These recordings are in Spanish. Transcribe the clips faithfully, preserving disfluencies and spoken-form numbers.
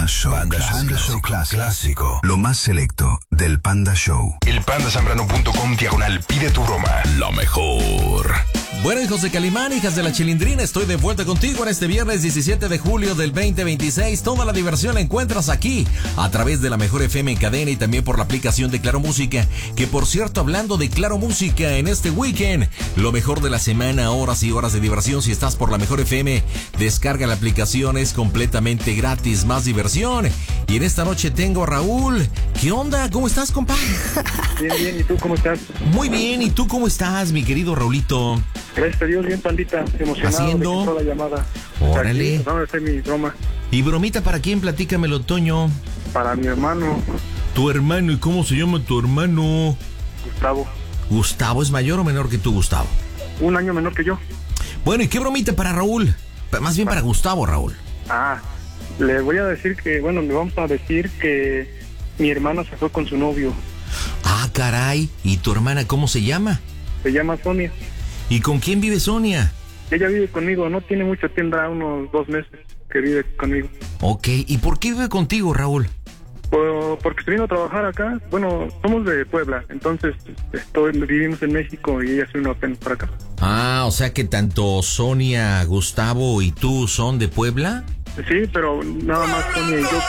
Show. Panda, Panda Show clásico. clásico. Lo más selecto del Panda Show. El pandasambrano punto com diagonal pide tu broma. Lo mejor. Bueno, hijos de Calimán, hijas de la Chilindrina, estoy de vuelta contigo en este viernes diecisiete de julio del veinte veintiséis. Toda la diversión la encuentras aquí, a través de la Mejor F M en cadena y también por la aplicación de Claro Música. Que por cierto, hablando de Claro Música, en este weekend, lo mejor de la semana, horas y horas de diversión. Si estás por la Mejor F M, descarga la aplicación, es completamente gratis, más diversión. Y en esta noche tengo a Raúl. ¿Qué onda? ¿Cómo estás, compa? Bien, bien, ¿y tú cómo estás? Muy bien, ¿y tú cómo estás, mi querido Raulito? Gracias a Dios, bien, pandita, emocionado ¿Haciendo? de que entró la llamada. Órale. Aquí, no, esa es mi broma. ¿Y bromita para quién? Platícamelo, Toño. Para mi hermano, Tu hermano, ¿y cómo se llama tu hermano? Gustavo. Gustavo, ¿es mayor o menor que tú, Gustavo? Un año menor que yo. Bueno, ¿y qué bromita para Raúl? Pa- Más bien para Gustavo, Raúl. Ah, le voy a decir que, bueno, le vamos a decir que mi hermana se fue con su novio. Ah, caray. ¿Y tu hermana cómo se llama? Se llama Sonia. ¿Y con quién vive Sonia? Ella vive conmigo, no tiene mucho, tendrá unos dos meses que vive conmigo. Ok, ¿y por qué vive contigo, Raúl? Por- porque estoy vino a trabajar acá. Bueno, somos de Puebla, entonces estoy, vivimos en México y ella se vino apenas para acá. Ah, o sea que tanto Sonia, Gustavo y tú son de Puebla. Sí, pero nada más Sonia y yo.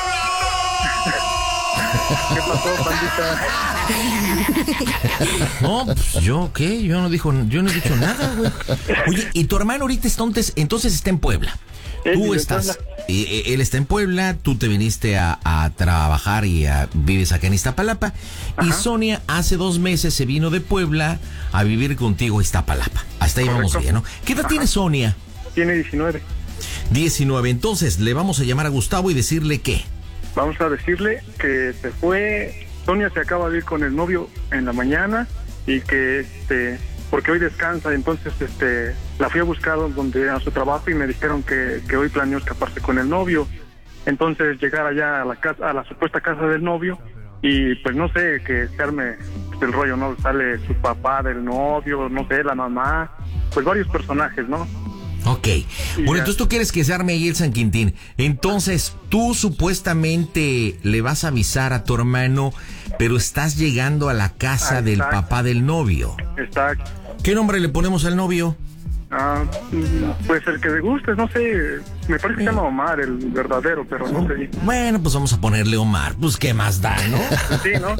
¿Qué pasó, pandita? No, pues yo, ¿qué? Yo no dijo, yo no he dicho nada, güey. Oye, ¿y tu hermano ahorita está, entonces, entonces está en Puebla? Él Tú vive en estás, Puebla. eh, eh, él está en Puebla, tú te viniste a, a trabajar y a- vives acá en Iztapalapa. Y Ajá. Sonia hace dos meses se vino de Puebla a vivir contigo a Iztapalapa. Hasta ahí vamos Correcto. bien, ¿no? ¿Qué edad Ajá. tiene Sonia? Tiene diecinueve. diecinueve. Entonces, le vamos a llamar a Gustavo y decirle qué. Vamos a decirle que se fue. Sonia se acaba de ir con el novio en la mañana y que, este, porque hoy descansa, entonces, este, la fui a buscar donde a su trabajo y me dijeron que, que hoy planeó escaparse con el novio. Entonces, llegar allá a la casa, a la supuesta casa del novio y, pues, no sé, que se arme pues, el rollo, ¿no? Sale su papá del novio, no sé, la mamá, pues varios personajes, ¿no? Ok. Y Bueno, ya. entonces tú quieres que se arme ahí el San Quintín. Entonces, tú supuestamente le vas a avisar a tu hermano, pero estás llegando a la casa Ah, del exacto. papá del novio. Está, ¿Qué nombre le ponemos al novio? ah, mm, pues el que le guste, no sé, me parece que se llama Omar, el verdadero, pero no sé bien. Bueno, pues vamos a ponerle Omar. Pues qué más da, ¿no? Sí, ¿no?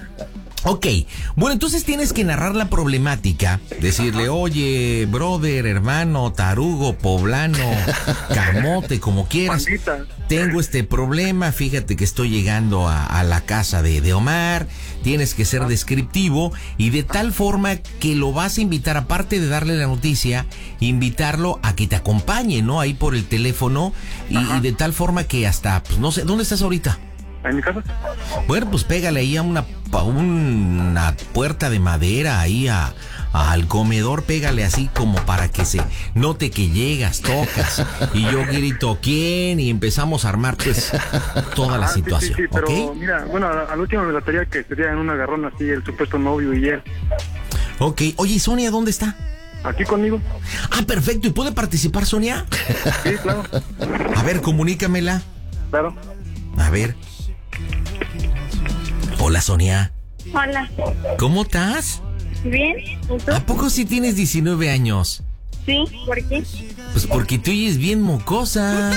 Ok, bueno, entonces tienes que narrar la problemática, decirle, oye, brother, hermano, tarugo, poblano, camote, como quieras, Pandita. tengo este problema, fíjate que estoy llegando a, a la casa de, de Omar, tienes que ser descriptivo y de tal forma que lo vas a invitar, aparte de darle la noticia, invitarlo a que te acompañe, ¿no? Ahí por el teléfono y, y de tal forma que hasta, pues no sé, ¿dónde estás ahorita? ¿En mi casa? Bueno, pues pégale ahí a una, pa- una puerta de madera, ahí a, a- al comedor, pégale así como para que se note que llegas, tocas, y yo grito, ¿quién? Y empezamos a armar, pues, toda la Ah, sí, situación, sí, sí, pero ¿ok? mira, bueno, al al último me gustaría que sería en un agarrón así el supuesto novio y él. Ok, oye, ¿y Sonia dónde está? ¿Aquí conmigo? Ah, perfecto, ¿y puede participar Sonia? Sí, claro, A ver, comunícamela. claro. A ver. Hola, Sonia. Hola. ¿Cómo estás? ¿Bien? ¿Y tú? ¿A poco sí tienes diecinueve años? Sí, ¿por qué? Pues porque tú oyes bien mocosa.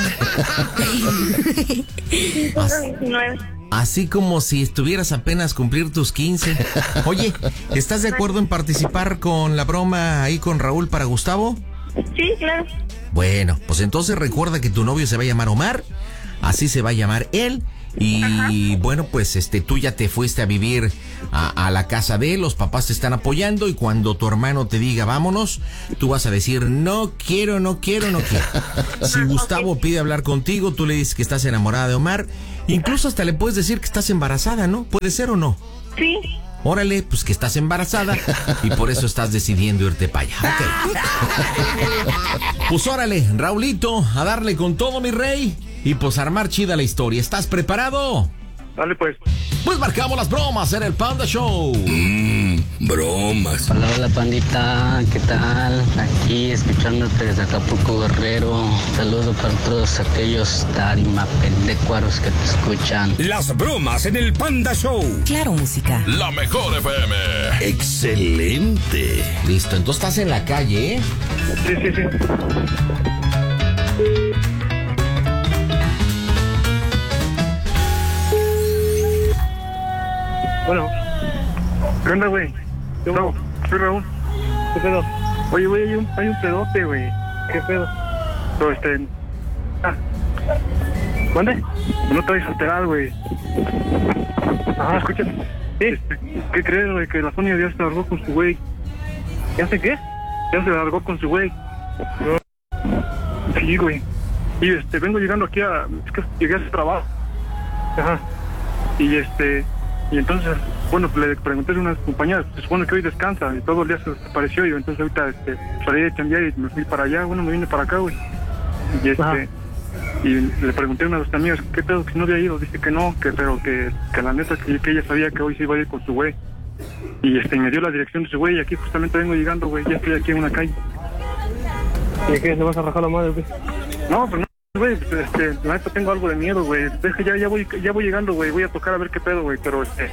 As- diecinueve. Así como si estuvieras apenas cumplir tus quince. Oye, ¿estás de acuerdo en participar con la broma ahí con Raúl para Gustavo? Sí, claro. Bueno, pues entonces recuerda que tu novio se va a llamar Omar, así se va a llamar él. Y bueno, pues este, tú ya te fuiste a vivir a, a la casa de él, los papás te están apoyando y cuando tu hermano te diga vámonos, tú vas a decir no quiero, no quiero, no quiero. Si Gustavo pide hablar contigo, tú le dices que estás enamorada de Omar, incluso hasta le puedes decir que estás embarazada, ¿no? ¿Puede ser o no? Sí. Órale, pues que estás embarazada y por eso estás decidiendo irte para allá. Ok. Pues órale, Raulito, a darle con todo, mi rey. Y pues armar chida la historia. ¿Estás preparado? Dale pues. Pues marcamos las bromas en el Panda Show. Mmm, bromas. Hola, hola pandita, ¿qué tal? Aquí escuchándote desde Acapulco, Guerrero. Saludos para todos aquellos tarimapendecuaros que te escuchan. Las bromas en el Panda Show. Claro, música. La mejor F M. Excelente. Listo, entonces estás en la calle, ¿eh? Sí, sí, sí. Bueno. ¿Qué onda, güey? ¿Qué no, soy Raúl. ¿Qué pedo? Oye, güey, hay un, hay un pedote, güey. ¿Qué pedo? Pero, este... Ah. ¿Dónde? No te vayas a alterar, güey. Ajá, escucha. Sí. Este, ¿qué crees, güey? Que la Sonia ya se largó con su güey. ¿Ya sé qué? Ya se largó con su güey. Sí, güey. Y, este, vengo llegando aquí a... Es que llegué a su trabajo. Ajá. Y, este... Y entonces, bueno, le pregunté a unas compañeras, se supone que hoy descansa y todo el día se desapareció y entonces ahorita este, salí de cambiar y me fui para allá, bueno, me vine para acá, güey. Y este, Ajá. y le pregunté a una de sus amigas, ¿qué pedo que no había ido? Dice que no, que pero que, que la neta, que, que ella sabía que hoy se iba a ir con su güey. Y este, me dio la dirección de su güey y aquí justamente vengo llegando, güey, ya estoy aquí en una calle. ¿Y qué, le vas a rajar la madre, güey? No, pues no. Güey, este, la neta tengo algo de miedo, güey. Es que ya, ya voy, ya voy llegando, güey. Voy a tocar a ver qué pedo, güey, pero este...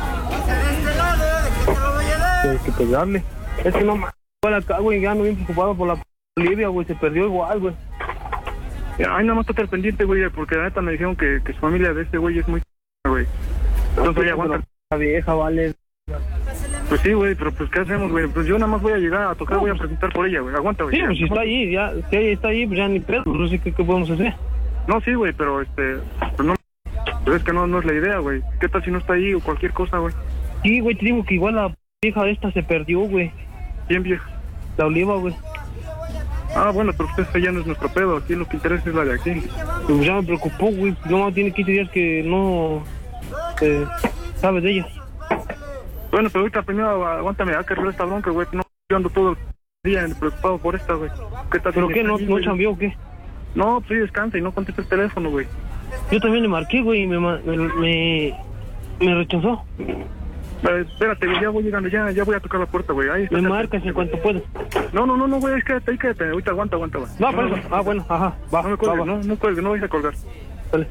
Hay que pegarle. Es que no más. Acá, güey, ya ando bien preocupado por la Olivia, güey. Se perdió igual, güey. Ay, nada más estate al pendiente, güey, porque la neta me dijeron que, que su familia de este güey es muy... güey. Entonces, oye, aguanta. La vieja, vale. Pues sí, güey, pero pues ¿qué hacemos, güey? Pues yo nada más voy a llegar a tocar, voy a preguntar por ella, güey. Aguanta, güey. Sí, pues si está ahí, ya, si ella está ahí, pues ya ni pedo. No sé qué, qué podemos hacer. No, sí, güey, pero este... Pues no... Pero es que no, no es la idea, güey. ¿Qué tal si no está ahí o cualquier cosa, güey? Sí, güey, te digo que igual la vieja esta se perdió, güey. ¿Quién vieja? La Oliva, güey. Ah, bueno, pero usted ya no es nuestro pedo. Aquí lo que interesa es la de aquí. Pues ya me preocupó, güey. No, tiene quince días que no... Eh, sabes de ella. Bueno, pero ahorita primero aguántame, a que arreglar esta bronca, güey. No, yo ando todo el día preocupado por esta, güey. ¿Qué tal? ¿Pero qué? ¿No, no chambeó o qué? No, pues sí descansa y no contesta el teléfono, güey. Yo también le marqué, güey, y me, me, me, me rechazó. Eh, espérate, güey, ya voy llegando, ya, ya voy a tocar la puerta, güey. Ahí me marcas en cuanto puedas. No, no, no, no, güey, quédate ahí, quédate. Ahorita aguanta, aguanta, güey. No, por eso. Ah, bueno, ajá, va. No me cuelgues, no, no cuelgues, no vais a colgar. Dale.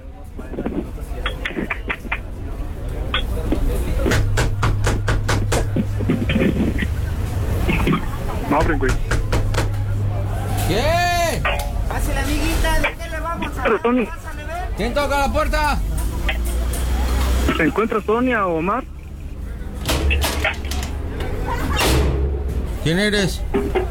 No abren, güey. ¿Qué? Pásale, amiguita, ¿de qué le vamos a Pero, Tony. ¿Quién toca la puerta? ¿Se encuentra Sonia o Omar? ¿Quién eres?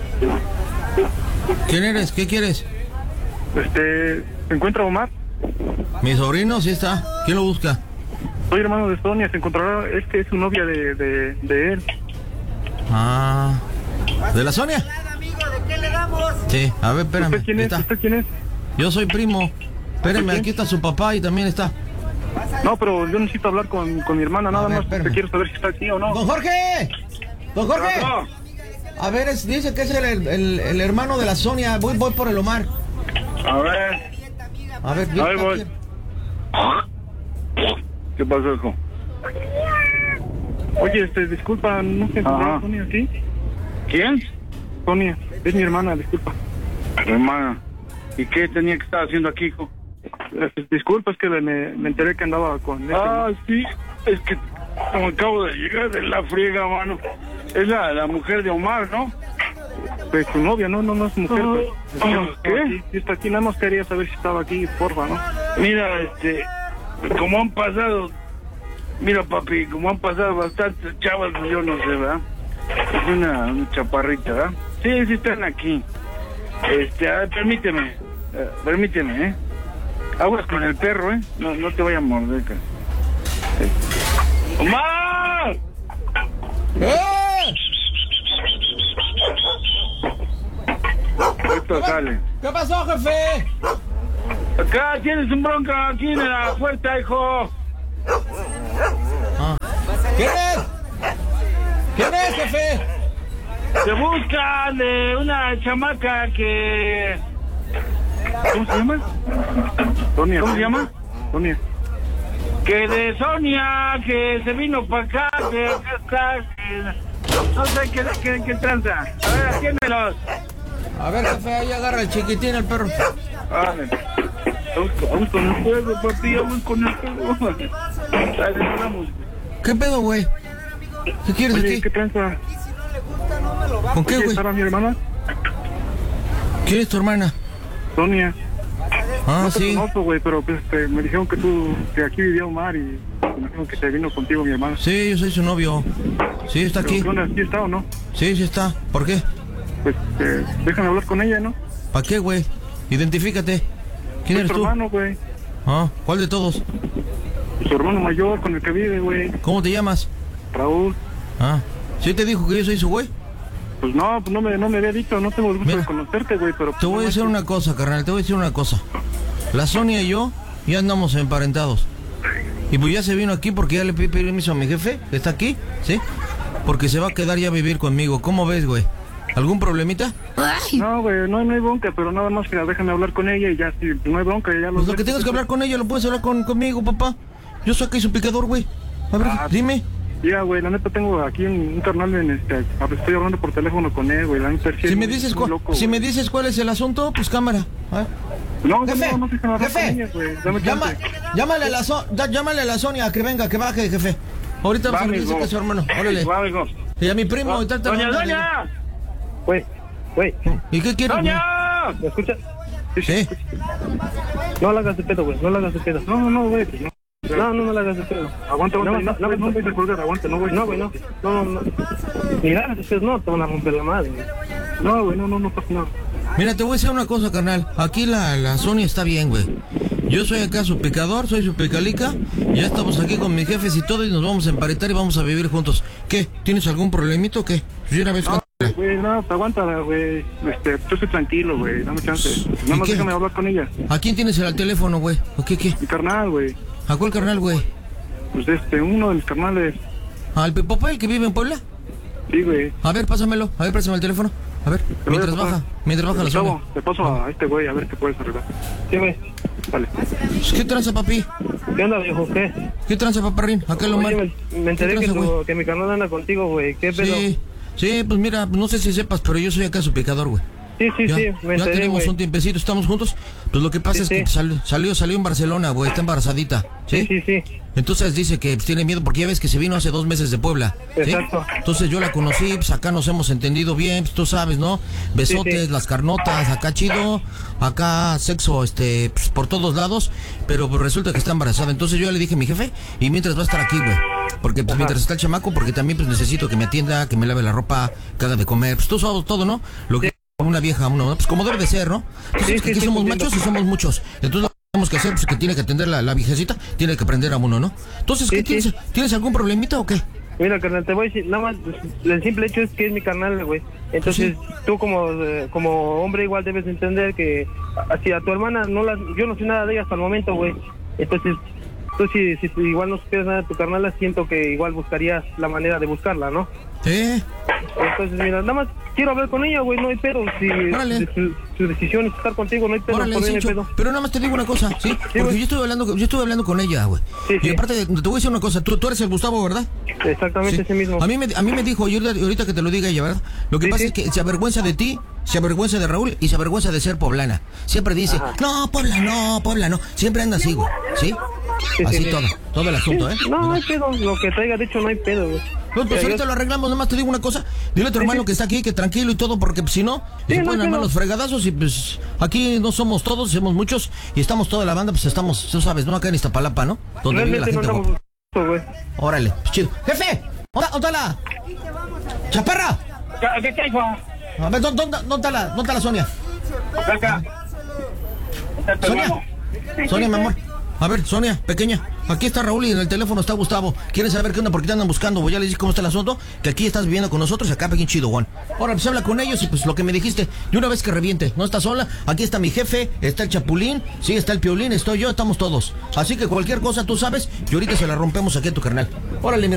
¿Quién eres? ¿Qué quieres? Este, ¿se encuentra Omar? Mi sobrino sí está. ¿Quién lo busca? Soy hermano de Sonia, se encontrará, es que es su novia de, de, de él. Ah, ¿de la Sonia? ¿De qué le damos? Sí, a ver, espérame. ¿Usted quién es? ¿Usted quién es? Yo soy primo. Espérame, aquí está su papá y también está. No, pero yo necesito hablar con, con mi hermana, nada ver, más. Espérame. Quiero saber si está aquí o no. ¡Don Jorge! ¡Don Jorge! No. A ver, es, dice que es el, el, el hermano de la Sonia. Voy, voy por el Omar. A ver. A ver, a ver, voy. ¿Qué pasó, hijo? Oye, este, disculpa, ¿no se encontró Sonia aquí? ¿Quién? Sonia, es mi hermana, disculpa. Hermana, ¿y qué tenía que estar haciendo aquí, hijo? Disculpa, es que me, me enteré que andaba con... Este, ah, sí, es que como acabo de llegar de la friega, mano. Es la, la mujer de Omar, ¿no? Pues su novia, no, no, no es mujer. Uh, pues, uh, ¿Qué? Sí, sí está aquí, nada más quería saber si estaba aquí, porfa, ¿no? Mira, este, como han pasado, mira, papi, como han pasado bastantes chavas, yo no sé, ¿verdad? Es una, una chaparrita, ¿verdad? Sí, sí están aquí. Este, a ver, permíteme, eh, permíteme, ¿eh? Aguas con el perro, ¿eh? No, no te vaya a morder, cara. Eh. ¡Omar! ¡Eh! Esto sale. ¿Qué pasó, jefe? Acá tienes un bronca aquí en la puerta, hijo. Ah. ¿Quién es? ¿Quién es, jefe? Se busca de una chamaca que... ¿Cómo se llama? Sonia. ¿Cómo se llama? Sonia. Que de Sonia, que se vino para acá, que acá está, que no sé qué, qué, qué tranza. A ver, atiéndelos. A ver, jefe, ahí agarra el chiquitín, el perro. Vale. Vamos, vamos con el fuego, papi, vamos con el fuego. Dale, vamos. ¿Qué pedo, güey? ¿Qué quieres Oye, de ti? ¿qué tranza? ¿Con qué, Oye, güey? ¿estaba mi hermana? ¿Quién es tu hermana? Sonia. Ah, No te sí. conozco, güey, pero pues, este, me dijeron que tú, que aquí vivía Omar y me dijeron que se vino contigo mi hermana. Sí, yo soy su novio. Sí, está Pero, aquí. ¿qué onda? ¿Sí está o no? Sí, sí está. ¿Por qué? Pues eh, déjame hablar con ella, ¿no? ¿Para qué, güey? Identifícate. ¿Quién Es eres tu tú? hermano, güey. Ah, ¿cuál de todos? Su hermano mayor con el que vive, güey. ¿Cómo te llamas? Raúl. Ah, ¿sí te dijo que yo soy su güey? Pues no, pues no me, no me había dicho, no tengo el gusto Mira, de conocerte, güey, pero... Te voy a decir una cosa, carnal, te voy a decir una cosa. La Sonia y yo ya andamos emparentados. Y pues ya se vino aquí porque ya le pedí permiso a mi jefe, que está aquí, ¿sí? Porque se va a quedar ya a vivir conmigo. ¿Cómo ves, güey? ¿Algún problemita? No, güey, no, no hay bronca, pero nada más que déjame hablar con ella y ya, si no hay bronca, ya lo... Pues lo que tengas que hablar con ella lo puedes hablar con, conmigo, papá. Yo soy aquí su picador, güey. A ver, Ah, dime. Ya, güey, la neta tengo aquí un, un carnal en este... Estoy hablando por teléfono con él, güey, la neta... Si me dices cuál, si me dices cuál es el asunto, pues cámara. A ver. No, Jefe, no, no, no, no, jefe, con ella, güey, dame Llama, chance. llámale a la so, da- llámale a la Sonia que venga, que baje, jefe. Ahorita Va, vamos a ver amigo. que es su hermano. Órale. Va, amigo. Y a mi primo, Va. ahorita te ¡Doña, mando- doña! Güey, güey, ¿Y qué quieres? ¡Doña! ¿me escuchas? güey? Sí. No la hagas de pedo, güey, no la hagas de pedo. No, no, no, güey, pues no. No, no, no la hagas de pedo. Aguanta, aguanta, No, no, no, no, no, no, no, no, colgar, aguanta, no, güey. No, güey, no. No, no, no. Ni la hagas de pedo, no, te van a romper la madre, güey. No, güey, no, no, no pasa nada. Mira, te voy a decir una cosa, carnal. Aquí la, la Sonia está bien, güey. Yo soy acá su picador, soy su picalica. Ya estamos aquí con mis jefes y todo y nos vamos a emparentar y vamos a vivir juntos. ¿Qué? ¿Tienes algún problemito o qué? Yo una vez... No, güey, no, pues aguanta, güey. Este, yo estoy tranquilo, güey, dame chance. Nada más qué? déjame hablar con ella. ¿A quién tienes el teléfono, güey? ¿O qué, qué? Mi carnal, güey. ¿A cuál carnal, güey? Pues este, uno de mis carnales. ¿Al Pipopa, el que vive en Puebla? Sí, güey. A ver, pásamelo. A ver, pásame el teléfono. A ver, Te voy a mientras pasar. baja. Mientras baja la Gustavo, Sonia. te paso a este güey a ver qué puedes arreglar. Sí, güey. Vale. ¿Qué tranza, papi? ¿Qué onda, viejo? ¿Qué? ¿Qué tranza, paparrín? Acá lo Oye, mal. me, me enteré ¿Qué que, tranza, tu- güey? que mi carnal anda contigo, güey. ¿Qué pedo? Sí, sí, pues mira, no sé si sepas, pero yo soy acá su picador, güey. sí, sí, Ya, sí, me ya enteré, tenemos güey. un tiempecito, estamos juntos. Pues lo que pasa Sí, es que sí. sal- salió, salió en Barcelona, güey, está embarazadita. ¿Sí? Sí, sí, sí. Entonces dice que pues, tiene miedo porque ya ves que se vino hace dos meses de Puebla. ¿sí? Exacto. Entonces yo la conocí, pues acá nos hemos entendido bien, pues, tú sabes, ¿no? Besotes, Sí, sí. las carnotas, acá chido, acá sexo, este, pues, por todos lados, pero pues, resulta que está embarazada. Entonces yo ya le dije a mi jefe, y mientras va a estar aquí, güey. Porque pues mientras está el chamaco, porque también pues necesito que me atienda, que me lave la ropa, que haga de comer, pues tú sabes todo, ¿no? Lo que una vieja, uno, pues como debe de ser, ¿no? Entonces Sí, que sí, aquí sí, somos entiendo. machos y somos muchos. Entonces lo que tenemos que hacer, pues que tiene que atender la, la viejecita, tiene que aprender a uno, ¿no? Entonces, ¿qué Sí, tienes? sí. ¿Tienes algún problemita o qué? Mira, carnal, te voy a decir, nada más, el simple hecho es que es mi carnal, güey. Entonces, tú como eh, como hombre igual debes entender que así a tu hermana, no la, yo no sé nada de ella hasta el momento, güey. Entonces, tú si, si tú igual no supieras nada de tu carnal, siento que igual buscarías la manera de buscarla, ¿no? ¿Eh? Entonces, mira, nada más quiero hablar con ella, güey, no hay pedo. Si Órale. si su, su decisión es estar contigo, no hay pedo, Órale, por mí no hay Cincho, pedo. pero nada más te digo una cosa, ¿sí? Porque güey. yo estuve hablando, yo estuve hablando con ella, güey. Sí, Y sí. aparte, de- te voy a decir una cosa, tú, tú eres el Gustavo, ¿verdad? Exactamente Sí. ese mismo. A mí me, a mí me dijo, y ahorita, ahorita que te lo diga ella, ¿verdad? Lo que Sí, pasa sí. es que se avergüenza de ti, se avergüenza de Raúl y se avergüenza de ser poblana. Siempre dice, no, Puebla no, Puebla no. Siempre anda así, güey, ¿sí? Sí, Así sí, sí. todo, todo el asunto, ¿eh? No, no hay pedo, lo que traiga, de hecho no hay pedo, güey. No, pues Mira, ahorita yo- lo arreglamos, nomás te digo una cosa. Dile a tu Sí, hermano sí. que está aquí, que tranquilo y todo, porque pues, si no, Sí, se no pueden hay armar pedo. los fregadazos y pues aquí no somos todos, somos muchos y estamos toda la banda, pues estamos, tú sabes, ¿no? Acá en Iztapalapa, ¿no? Donde vive la Realmente no gente andamos guapa. güey. Órale, pues chido. ¡Jefe! ¿Dónde dónde está la? ¡Chaparra! ¿Qué, qué hay, Juan? A ver, ¿dónde, dónde, dónde está la, dónde está la Sonia? Acá. Sonia. Sonia, mi amor. A ver, Sonia, pequeña. Aquí está Raúl y en el teléfono está Gustavo. ¿Quieres saber qué onda? ¿Por qué te andan buscando? Pues ya les dije cómo está el asunto. Que aquí estás viviendo con nosotros y acá, pequeño chido, Juan. Ahora, pues habla con ellos y pues lo que me dijiste. Y una vez que reviente, no estás sola. Aquí está mi jefe, está el Chapulín, sí, está el Piolín, estoy yo, estamos todos. Así que cualquier cosa tú sabes y ahorita se la rompemos aquí a tu carnal. Órale, mi